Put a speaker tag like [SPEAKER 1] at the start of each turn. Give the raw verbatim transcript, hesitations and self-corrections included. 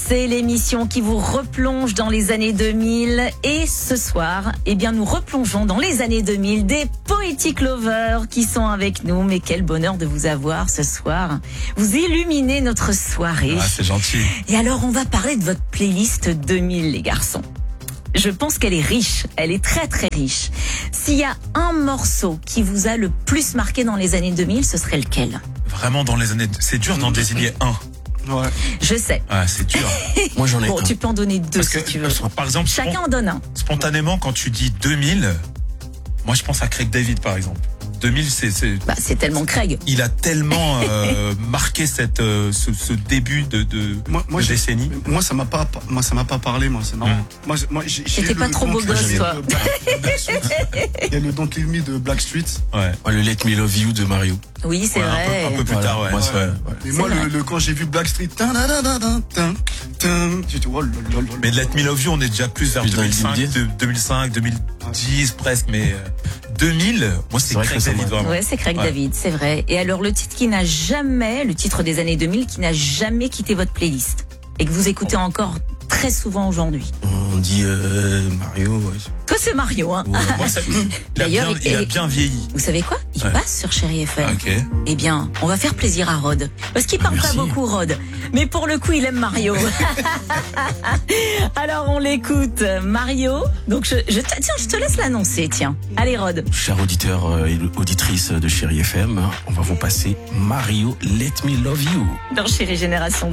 [SPEAKER 1] C'est l'émission qui vous replonge dans les années deux mille. Et ce soir, eh bien, nous replongeons dans les années deux mille des Poetic Lovers qui sont avec nous. Mais quel bonheur de vous avoir ce soir. Vous illuminez notre soirée.
[SPEAKER 2] Ah, c'est gentil.
[SPEAKER 1] Et alors, on va parler de votre playlist deux mille, les garçons. Je pense qu'elle est riche, elle est très très riche. S'il y a un morceau qui vous a le plus marqué dans les années deux mille, ce serait lequel?
[SPEAKER 2] Vraiment dans les années... C'est dur d'en désigner un.
[SPEAKER 3] Ouais.
[SPEAKER 1] Je sais.
[SPEAKER 2] Ah, c'est dur.
[SPEAKER 3] Moi j'en ai
[SPEAKER 1] Bon,
[SPEAKER 3] un.
[SPEAKER 1] tu peux en donner deux
[SPEAKER 2] Parce
[SPEAKER 1] si
[SPEAKER 2] que,
[SPEAKER 1] tu veux.
[SPEAKER 2] par exemple,
[SPEAKER 1] Chacun en donne un.
[SPEAKER 2] spontanément, quand tu dis deux mille, moi je pense à Craig David par exemple. deux mille, c'est... c'est...
[SPEAKER 1] Bah, c'est tellement Craig.
[SPEAKER 2] Il a tellement euh, marqué cette, euh, ce, ce début de, de,
[SPEAKER 3] Moi, moi,
[SPEAKER 2] de
[SPEAKER 3] j'ai-
[SPEAKER 2] décennie.
[SPEAKER 3] Moi ça m'a pas, moi ça m'a pas parlé, moi c'est marrant.
[SPEAKER 2] Mm.
[SPEAKER 3] Moi, j'ai- moi j'ai. j'ai
[SPEAKER 1] T'étais
[SPEAKER 3] le
[SPEAKER 1] pas trop
[SPEAKER 3] Don't
[SPEAKER 1] beau
[SPEAKER 3] Leave
[SPEAKER 1] gosse,
[SPEAKER 3] Me
[SPEAKER 1] toi.
[SPEAKER 3] de Black- Blackstreet. Il y a le Don't Leave Me de Blackstreet.
[SPEAKER 2] Ouais.
[SPEAKER 4] Ouais, le Let Me Love You de Mario.
[SPEAKER 1] Oui, c'est
[SPEAKER 2] Ouais, un peu-
[SPEAKER 1] vrai.
[SPEAKER 2] un peu plus
[SPEAKER 4] Voilà,
[SPEAKER 2] tard, ouais.
[SPEAKER 4] moi,
[SPEAKER 2] c'est
[SPEAKER 4] c'est-
[SPEAKER 2] vrai.
[SPEAKER 4] ouais.
[SPEAKER 3] Et
[SPEAKER 1] C'est
[SPEAKER 3] moi
[SPEAKER 1] vrai.
[SPEAKER 3] le, le- quand j'ai vu Blackstreet, tin, tin, tin, tin, tin, tin, j'ai dit oh là là là là.
[SPEAKER 2] Mais Let Me Love You, on est déjà plus vers
[SPEAKER 4] Plus dans
[SPEAKER 2] deux mille cinq,
[SPEAKER 4] les deux mille dix.
[SPEAKER 2] de- deux mille cinq, deux mille dix presque, mais euh, deux mille, moi c'est
[SPEAKER 4] C'est vrai
[SPEAKER 2] Craig
[SPEAKER 4] que ça
[SPEAKER 2] David
[SPEAKER 4] m'a-
[SPEAKER 2] vraiment.
[SPEAKER 1] Ouais, c'est Craig
[SPEAKER 2] Ouais.
[SPEAKER 1] David, c'est vrai. Et alors, le titre qui n'a jamais, le titre des années deux mille qui n'a jamais quitté votre playlist et que vous écoutez encore très souvent aujourd'hui.
[SPEAKER 4] On dit euh, Mario. Ouais.
[SPEAKER 1] Toi, c'est Mario, hein.
[SPEAKER 4] Ouais.
[SPEAKER 2] Moi, ça- il, a
[SPEAKER 1] D'ailleurs,
[SPEAKER 2] bien,
[SPEAKER 1] il-
[SPEAKER 2] il a
[SPEAKER 1] il-
[SPEAKER 2] bien vieilli.
[SPEAKER 1] Vous savez quoi? Il
[SPEAKER 2] Ouais.
[SPEAKER 1] passe sur Chéri F M.
[SPEAKER 2] Ah, ok.
[SPEAKER 1] Eh bien, on va faire plaisir à Rod. Parce qu'il parle pas
[SPEAKER 4] Merci.
[SPEAKER 1] beaucoup, Rod. Mais pour le coup, il aime Mario. Alors, on l'écoute. Mario. Donc, je, je te, tiens, je te laisse l'annoncer, tiens. Allez, Rod.
[SPEAKER 4] Chers auditeurs euh, et auditrices de Chéri F M, on va vous passer Mario Let Me Love You.
[SPEAKER 1] Dans Chéri Génération.